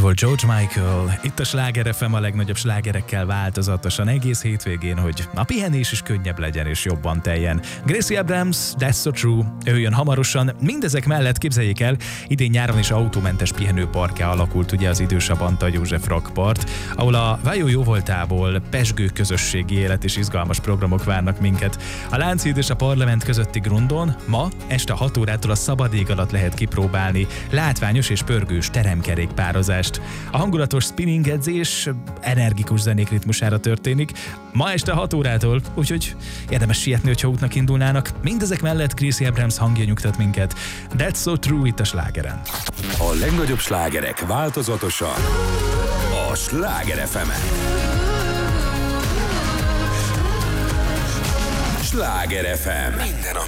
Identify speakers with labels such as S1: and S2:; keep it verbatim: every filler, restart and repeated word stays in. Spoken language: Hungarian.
S1: volt George Michael, itt a Sláger ef em a legnagyobb slágerekkel változatosan egész hétvégén, hogy a pihenés is könnyebb legyen és jobban teljen. Gracie Abrams, That's So True, ő jön hamarosan. Mindezek mellett képzeljék el, idén nyáron is autómentes pihenőparkká alakult ugye az idősebb Antal József Rakpart, ahol a Vajó jóvoltából pezsgő közösségi élet és izgalmas programok várnak minket. A Lánchíd és a Parlament közötti grundon ma este hat órától a szabad ég alatt lehet kipróbálni látványos és pörgős teremkerékpározást. A hangulatos spinning edzés energikus zenék ritmusára történik. Ma este hat órától, úgyhogy érdemes sietni, hogyha útnak indulnának. Mindezek mellett Gracie Abrams hangja nyugtat minket. That's So True itt a Slágeren.
S2: A legnagyobb slágerek változatosan a Sláger ef emen. Sláger ef em. Minden,